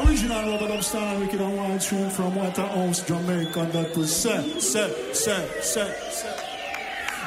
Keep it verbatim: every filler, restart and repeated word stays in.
Original Robert Upstar, Wicked and Wild tune from Waterhouse, Jamaica. That was set, set, set, set, set.